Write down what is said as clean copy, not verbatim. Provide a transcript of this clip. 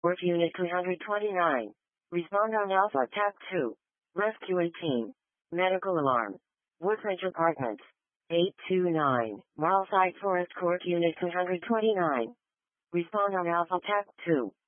Work Unit 229. Respond on Alpha TAC 2. Rescue 18. Medical alarm. Woodbridge Apartments. 829. Marlside Forest Court Unit 229. Respond on Alpha TAC 2.